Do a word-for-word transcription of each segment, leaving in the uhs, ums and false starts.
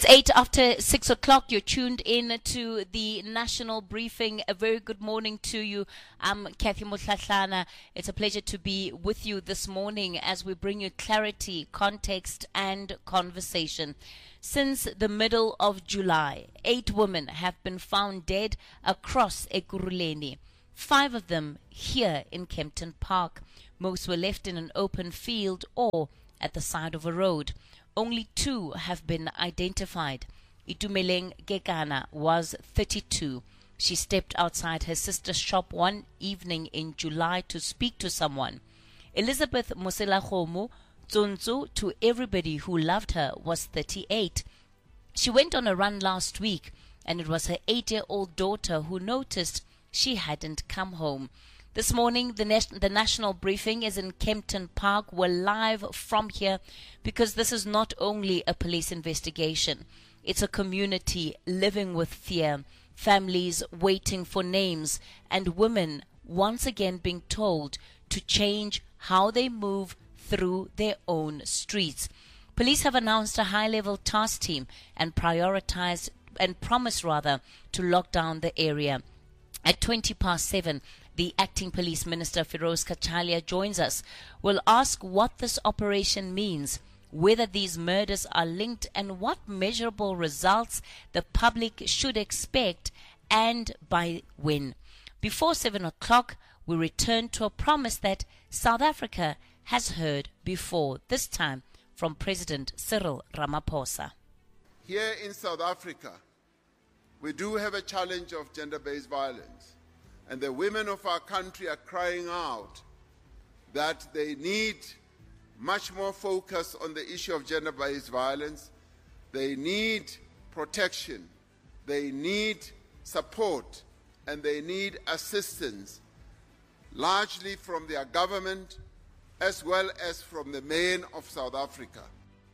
It's eight after six o'clock. You're tuned in to the national briefing. A very good morning to you. I'm Kathy Mutlatlana. It's a pleasure to be with you this morning as we bring you clarity, context, and conversation. Since the middle of July, eight women have been found dead across Ekurhuleni. Five of them here in Kempton Park. Most were left in an open field or at the side of a road. Only two have been identified. Itumeleng Gekana was thirty-two. She stepped outside her sister's shop one evening in July to speak to someone. Elizabeth Moselakgomo Tsonzo, to everybody who loved her, was thirty-eight. She went on a run last week, and it was her eight-year-old daughter who noticed she hadn't come home. This morning, the, nas- the national briefing is in Kempton Park. We're live from here because this is not only a police investigation. It's a community living with fear, families waiting for names, and women once again being told to change how they move through their own streets. Police have announced a high-level task team and prioritized and promised rather to lock down the area. At twenty past seven, the acting police minister, Feroz Kachalia, joins us. We'll ask what this operation means, whether these murders are linked, and what measurable results the public should expect, and by when. Before seven o'clock, we return to a promise that South Africa has heard before, this time from President Cyril Ramaphosa. Here in South Africa, we do have a challenge of gender-based violence. And the women of our country are crying out that they need much more focus on the issue of gender-based violence. They need protection. They need support. And they need assistance, largely from their government as well as from the men of South Africa.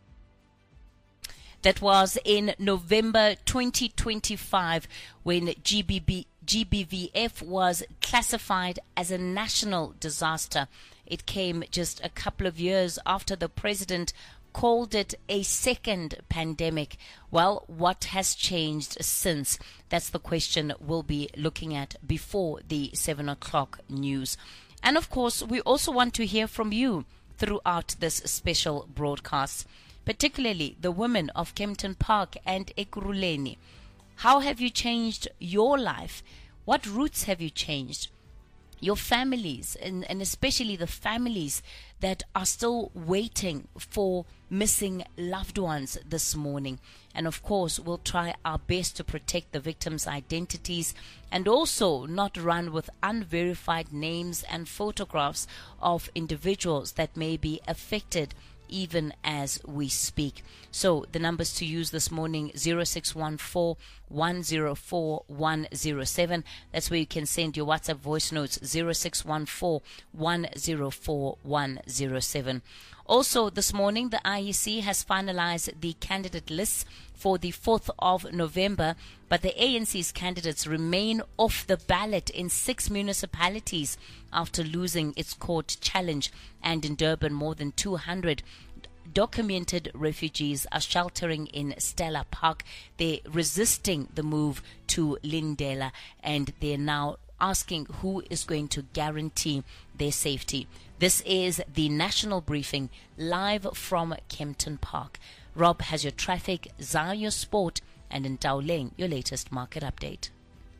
That was in November twenty twenty-five when G B B, G B V F was classified as a national disaster. It came just a couple of years after the president called it a second pandemic. Well, what has changed since? That's the question we'll be looking at before the seven o'clock news. And of course, we also want to hear from you throughout this special broadcast, particularly the women of Kempton Park and Ekurhuleni. How have you changed your life? What routes have you changed? Your families, and, and especially the families that are still waiting for missing loved ones this morning. And of course, we'll try our best to protect the victims' identities and also not run with unverified names and photographs of individuals that may be affected even as we speak. So the numbers to use this morning, zero six one four, one zero four, one zero seven. That's where you can send your WhatsApp voice notes, zero six one four, one zero four, one zero seven. Also this morning, the I E C has finalized the candidate lists for the fourth of November, but the A N C's candidates remain off the ballot in six municipalities after losing its court challenge. And in Durban, more than two hundred documented refugees are sheltering in Stella Park. They're resisting the move to Lindela, and they're now asking who is going to guarantee their safety. This is the national briefing live from Kempton Park. Rob has your traffic, Zara your sport, and in Taoleng, your latest market update.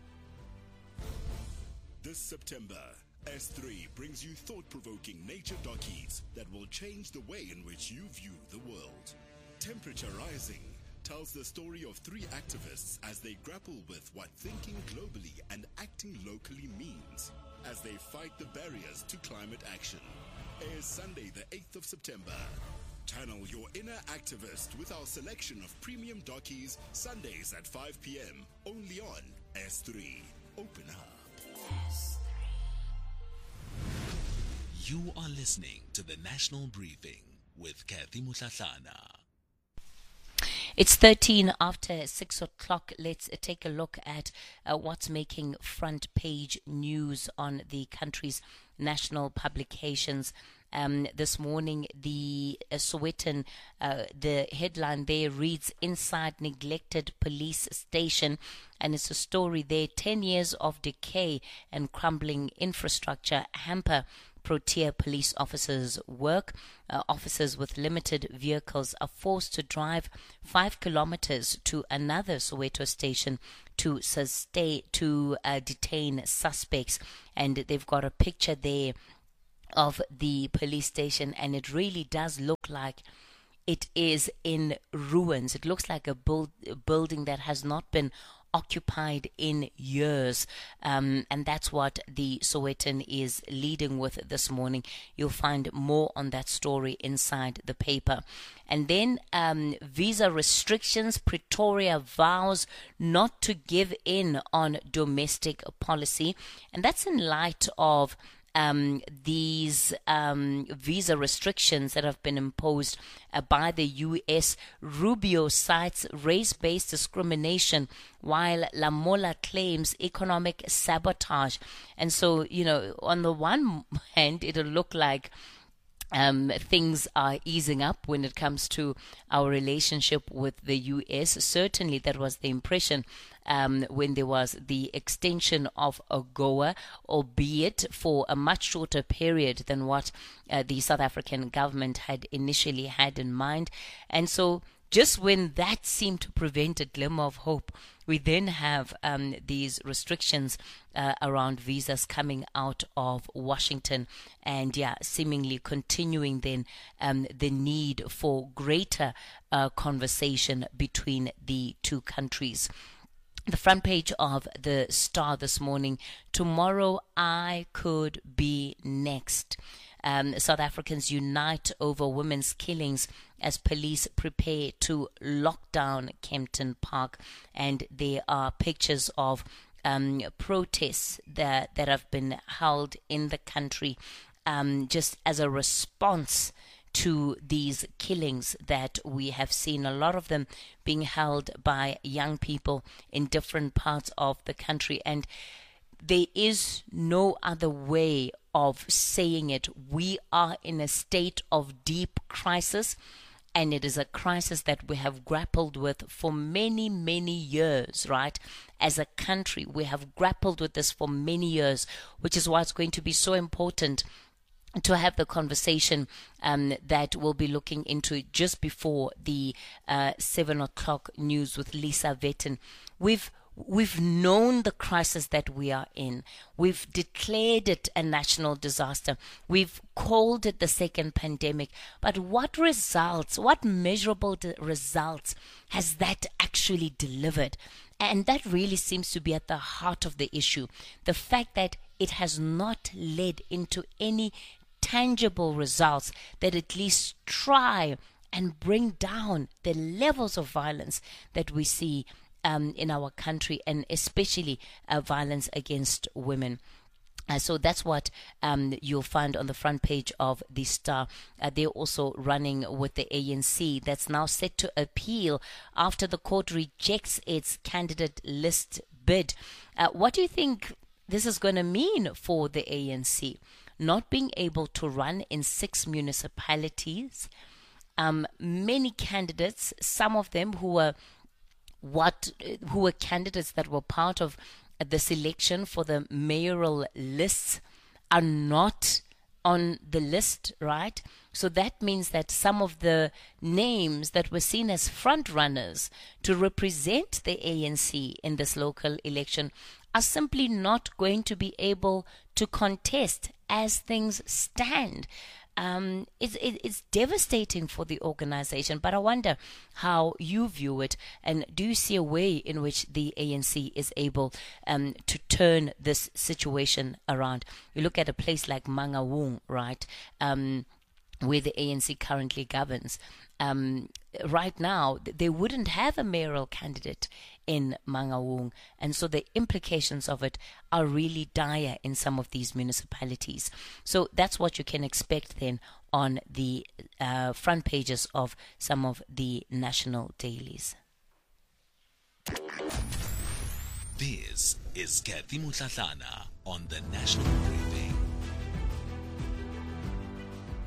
This September, S three brings you thought-provoking nature dockies that will change the way in which you view the world. Temperature Rising tells the story of three activists as they grapple with what thinking globally and acting locally means as they fight the barriers to climate action. Airs Sunday the eighth of September. Channel your inner activist with our selection of premium dockies Sundays at five p.m. only on S three. Open up. You are listening to the National Briefing with Kathy Mutlatlana. It's thirteen after six o'clock. Let's uh, take a look at uh, what's making front page news on the country's national publications. Um, this morning, the uh, Sowetan, uh, the headline there reads, "Inside Neglected Police Station." And it's a story there, ten years of decay and crumbling infrastructure hamper Protea police officers' work. Uh, officers with limited vehicles are forced to drive five kilometers to another Soweto station to sustain, to uh, detain suspects. And they've got a picture there of the police station, and it really does look like it is in ruins. It looks like a, build, a building that has not been occupied in years, um, and that's what the Sowetan is leading with this morning. You'll find more on that story inside the paper. And then um, visa restrictions. Pretoria vows not to give in on domestic policy, and that's in light of Um, these um, visa restrictions that have been imposed uh, by the U S. Rubio cites race-based discrimination, while Lamola claims economic sabotage. And so, you know, on the one hand, it'll look like Um, things are easing up when it comes to our relationship with the U S. Certainly that was the impression um, when there was the extension of AGOA, albeit for a much shorter period than what uh, the South African government had initially had in mind. And so just when that seemed to prevent a glimmer of hope, we then have um, these restrictions uh, around visas coming out of Washington, and yeah, seemingly continuing then um, the need for greater uh, conversation between the two countries. The front page of the Star this morning: tomorrow I could be next. Um, South Africans unite over women's killings as police prepare to lock down Kempton Park. And there are pictures of um, protests that, that have been held in the country um, just as a response to these killings that we have seen, a lot of them being held by young people in different parts of the country. And there is no other way of saying it. We are in a state of deep crisis, and it is a crisis that we have grappled with for many, many years, right? As a country, we have grappled with this for many years, which is why it's going to be so important to have the conversation um, that we'll be looking into just before the uh, seven o'clock news with Lisa Vetten. We've We've known the crisis that we are in. We've declared it a national disaster. We've called it the second pandemic. But what results, what measurable de- results has that actually delivered? And that really seems to be at the heart of the issue. The fact that it has not led into any tangible results that at least try and bring down the levels of violence that we see Um, in our country, and especially uh, violence against women. Uh, so that's what um, you'll find on the front page of the Star. Uh, they're also running with the A N C that's now set to appeal after the court rejects its candidate list bid. Uh, what do you think this is going to mean for the A N C? Not being able to run in six municipalities. Um, many candidates, some of them who were what who were candidates that were part of the selection for the mayoral lists, are not on the list, right? So that means that some of the names that were seen as front runners to represent the A N C in this local election are simply not going to be able to contest as things stand. Um, it's, it, it's devastating for the organization, but I wonder how you view it, and do you see a way in which the A N C is able um, to turn this situation around? You look at a place like Mangaung, right, um, where the A N C currently governs. Um, right now, they wouldn't have a mayoral candidate in Mangaung, and so the implications of it are really dire in some of these municipalities. So that's what you can expect then on the uh, front pages of some of the national dailies. This is Kathy Mutlatlana on the National Briefing.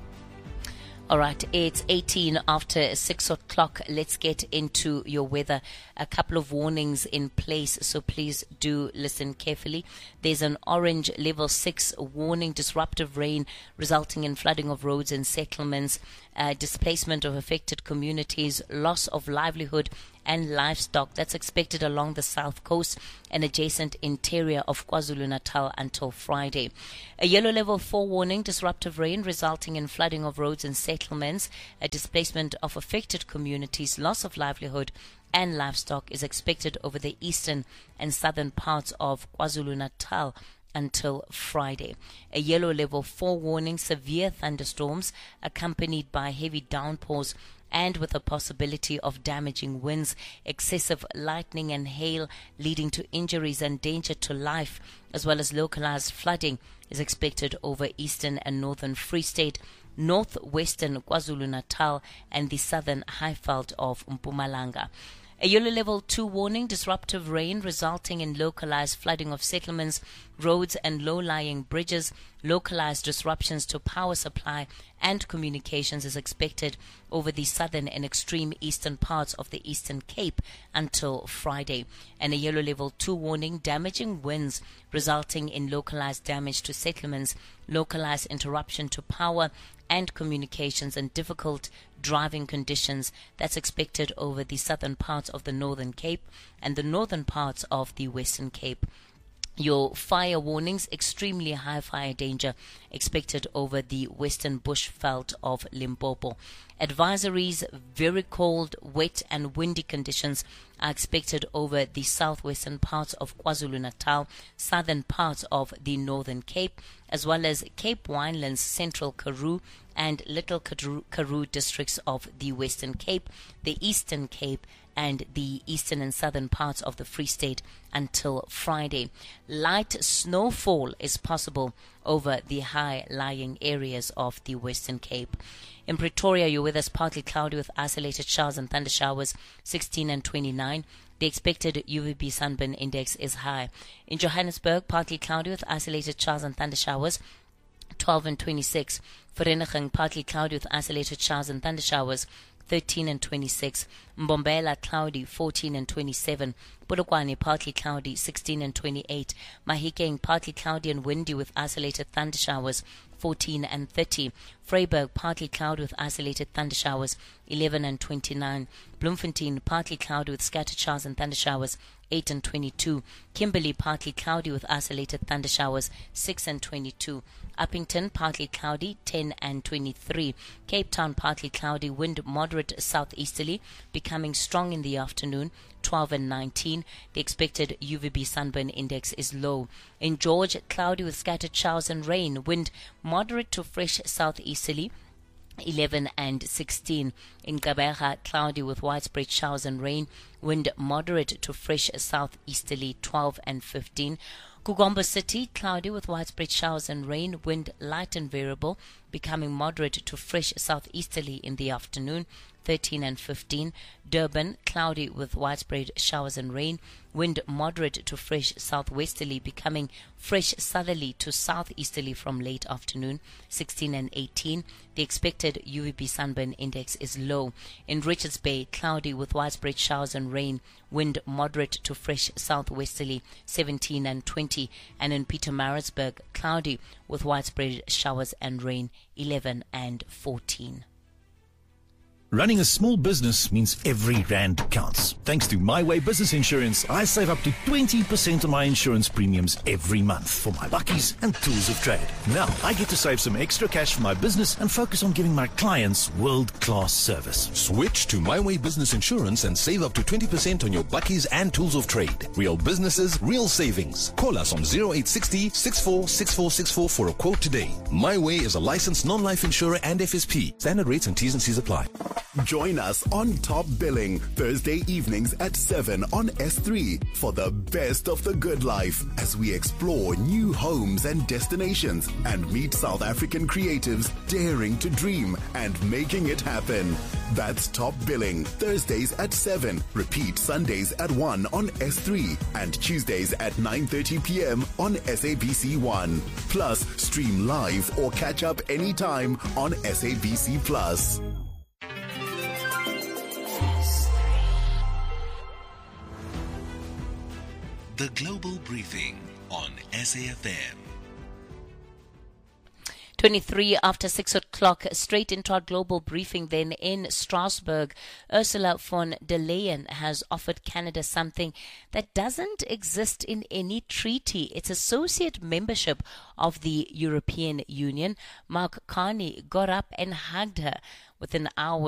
All right, it's eighteen after six o'clock. Let's get into your weather. A couple of warnings in place, so please do listen carefully. There's an orange level six warning, disruptive rain resulting in flooding of roads and settlements, uh, displacement of affected communities, loss of livelihood and livestock. That's expected along the south coast and adjacent interior of KwaZulu-Natal until Friday. A yellow level four warning, disruptive rain resulting in flooding of roads and settlements, a displacement of affected communities, loss of livelihood and livestock is expected over the eastern and southern parts of KwaZulu-Natal until Friday. A yellow level four warning, severe thunderstorms accompanied by heavy downpours and with a possibility of damaging winds, excessive lightning and hail leading to injuries and danger to life, as well as localized flooding is expected over eastern and northern Free State, northwestern KwaZulu-Natal and the southern Highveld of Mpumalanga. A yellow level two warning, disruptive rain resulting in localized flooding of settlements, roads and low-lying bridges. Localized disruptions to power supply and communications is expected over the southern and extreme eastern parts of the Eastern Cape until Friday. And a yellow level two warning, damaging winds resulting in localized damage to settlements, localized interruption to power and communications and difficult driving conditions. That's expected over the southern parts of the Northern Cape and the northern parts of the Western Cape. Your fire warnings, extremely high fire danger expected over the western bushveld of Limpopo. Advisories, very cold, wet and windy conditions are expected over the southwestern parts of KwaZulu-Natal, southern parts of the Northern Cape, as well as Cape Winelands, Central Karoo and Little Karoo, Karoo districts of the Western Cape, the Eastern Cape and the eastern and southern parts of the Free State until Friday. Light snowfall is possible over the high-lying areas of the Western Cape. In Pretoria, your weather is partly cloudy with isolated showers and thunder showers, sixteen and twenty-nine. The expected U V B sunburn index is high. In Johannesburg, partly cloudy with isolated showers and thunder showers, twelve and twenty-six. Vereeniging, partly cloudy with isolated showers and thunder showers, thirteen and twenty-six. Mbombela, cloudy, fourteen and twenty-seven. Polokwane, partly cloudy, sixteen and twenty-eight. Mahikeng, partly cloudy and windy with isolated thunder showers, fourteen and thirty. Vryburg, partly cloudy with isolated thunder showers, eleven and twenty-nine. Bloemfontein, partly cloudy with scattered showers and thunder showers, eight and twenty-two. Kimberley, partly cloudy with isolated thunder showers, six and twenty-two. Uppington, partly cloudy, ten and twenty-three. Cape Town, partly cloudy, wind moderate southeasterly, becoming strong in the afternoon, twelve and nineteen. The expected U V B sunburn index is low. In George, cloudy with scattered showers and rain, wind moderate to fresh southeasterly, eleven and sixteen. In Gqeberha, cloudy with widespread showers and rain, wind moderate to fresh southeasterly, twelve and fifteen. Kugombo City, cloudy with widespread showers and rain, wind light and variable, becoming moderate to fresh southeasterly in the afternoon, thirteen and fifteen. Durban, cloudy with widespread showers and rain, wind moderate to fresh southwesterly, becoming fresh southerly to southeasterly from late afternoon, sixteen and eighteen. The expected U V B sunburn index is low. In Richards Bay, cloudy with widespread showers and rain, wind moderate to fresh southwesterly, seventeen and twenty. And in Pietermaritzburg, cloudy with widespread showers and rain, eleven and fourteen. Running a small business means every rand counts. Thanks to My Way Business Insurance, I save up to twenty percent on my insurance premiums every month for my buckies and tools of trade. Now, I get to save some extra cash for my business and focus on giving my clients world-class service. Switch to My Way Business Insurance and save up to twenty percent on your buckies and tools of trade. Real businesses, real savings. Call us on zero eight six zero, six four six four six four for a quote today. My Way is a licensed non-life insurer and F S P. Standard rates and T's and C's apply. Join us on Top Billing, Thursday evenings at seven on S three for the best of the good life as we explore new homes and destinations and meet South African creatives daring to dream and making it happen. That's Top Billing, Thursdays at seven, repeat Sundays at one on S three and Tuesdays at nine thirty p.m. on S A B C one. Plus, stream live or catch up anytime on S A B C Plus. The Global Briefing on S A F M. twenty-three after six o'clock, straight into our global briefing then in Strasbourg. Ursula von der Leyen has offered Canada something that doesn't exist in any treaty. It's associate membership of the European Union. Mark Carney got up and hugged her within hours.